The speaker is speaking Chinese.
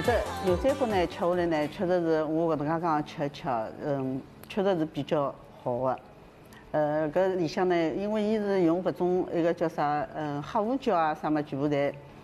的，牛仔骨呢吃下来呢，确实是我搿能介讲吃，确实是比较好的。搿里向呢，因为伊是用搿种一个叫啥，黑胡椒啊啥么，全部侪